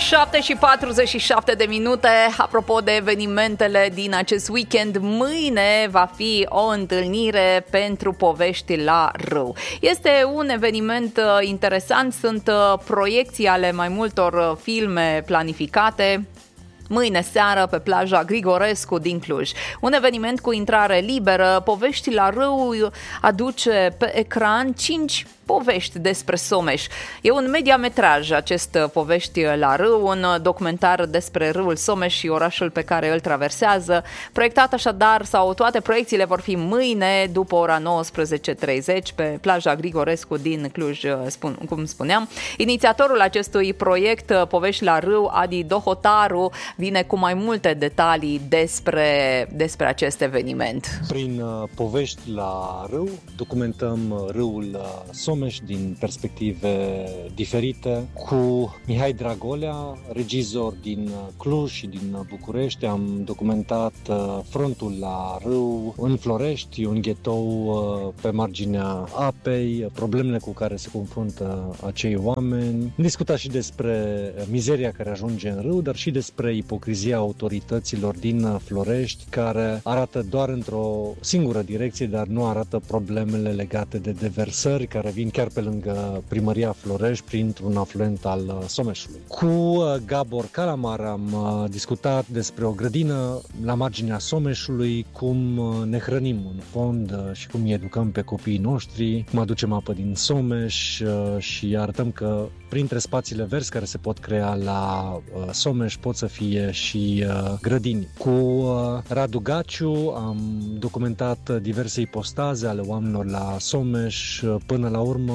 7:47. Apropo de evenimentele din acest weekend, mâine va fi o întâlnire pentru povești la râu. Este un eveniment interesant, sunt proiecții ale mai multor filme planificate mâine seară pe plaja Grigorescu din Cluj. Un eveniment cu intrare liberă. Povești la râu aduce pe ecran 5 povești despre Someș. E un mediametraj acest Povești la râu, un documentar despre râul Someș și orașul pe care îl traversează. Proiectat așadar, sau toate proiecțiile vor fi mâine după ora 19:30 pe plaja Grigorescu din Cluj, cum spuneam. Inițiatorul acestui proiect, Povești la râu, Adi Dohotaru, vine cu mai multe detalii despre acest eveniment. Prin Povești la râu documentăm râul Someș din perspective diferite. Cu Mihai Dragolea, regizor din Cluj și din București, am documentat frontul la râu în Florești, un ghetou pe marginea apei, problemele cu care se confruntă acei oameni. Am discutat și despre mizeria care ajunge în râu, dar și despre ipocrizia autorităților din Florești, care arată doar într-o singură direcție, dar nu arată problemele legate de deversări care vin chiar pe lângă primăria Florești printr-un afluent al Someșului. Cu Gabor Calamar am discutat despre o grădină la marginea Someșului, cum ne hrănim în fond și cum îi educăm pe copiii noștri, cum aducem apă din Someș și arătăm că printre spațiile verzi care se pot crea la Someș pot să fie și grădini. Cu Radu Gaciu am documentat diverse ipostaze ale oamenilor la Someș. Până la urmă,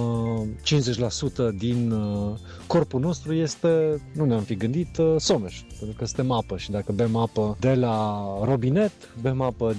50% din corpul nostru este, nu ne-am fi gândit, Someș, pentru că suntem apă și dacă bem apă de la robinet, bem apă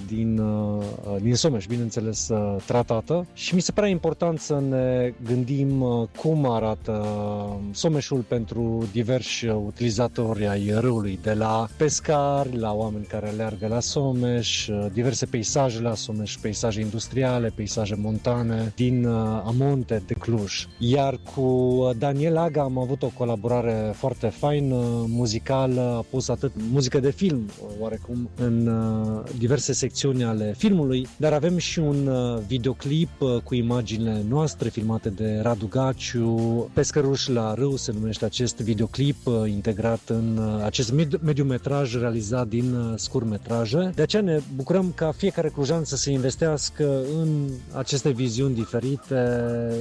din Someș, bineînțeles tratată, și mi se pare important să ne gândim cum arată Someșul pentru diversi utilizatori ai râului, de la pescari, la oameni care aleargă la Someș, diverse peisaje la Someș, peisaje industriale, peisaje montane din amonte de Cluj. Iar cu Daniel Aga am avut o colaborare foarte faină, muzicală, a pus atât muzică de film, oarecum, în diverse secțiuni ale filmului, dar avem și un videoclip cu imaginile noastre filmate de Radu Gaciu. Pescăruș la râu se numește acest videoclip, integrat în acest mediumetraj realizat din scurtmetraje. De aceea ne bucurăm ca fiecare clujan să se investească în aceste viziuni diferite.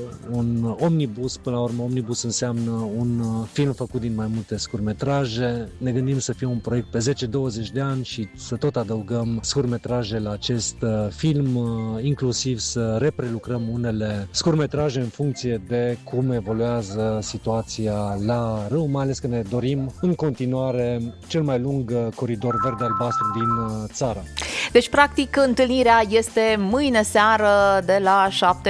Un omnibus, până la urmă, omnibus înseamnă un film făcut din mai multe scurtmetraje. Ne gândim să fie un proiect pe 10-20 de ani și să tot adăugăm scurtmetraje la acest film, inclusiv să reprelucrăm unele scurtmetraje în funcție de cum evoluează situația la râu, mai ales că ne dorim în continuare cel mai lung coridor verde-albastru din țară. Deci, practic, întâlnirea este mâine seară de la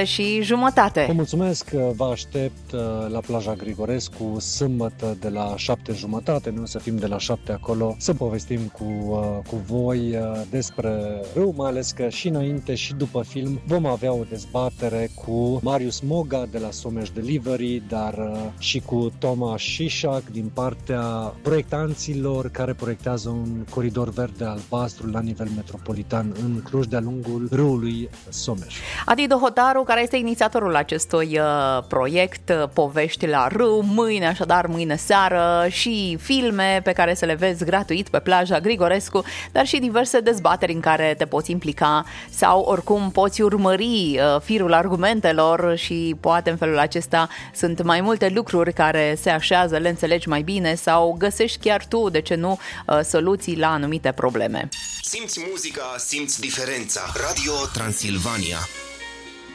7:30. Vă mulțumesc, vă aștept la plaja Grigorescu sâmbătă de la 7:30. Noi o să fim de la 7 acolo să povestim cu voi despre râu, mai ales că și înainte și după film vom avea o dezbatere cu Marius Moga de la Someș Delivery, dar și cu Toma Șișac din partea proiectanților care proiectează un coridor verde-albastru la nivel metropolitan în Cluj de-a lungul râului Someș. Adi Dohotaru, care este inițiatorul acestui proiect Povești la râu, mâine seară, și filme pe care să le vezi gratuit pe plaja Grigorescu, dar și diverse dezbateri în care te poți implica sau oricum poți urmări firul argumentelor și poate în felul acesta sunt mai multe lucruri care se așează, le înțelegi mai bine sau găsești chiar tu, de ce nu, soluții la anumite probleme. Simți muzica, simți diferența. Radio Transilvania.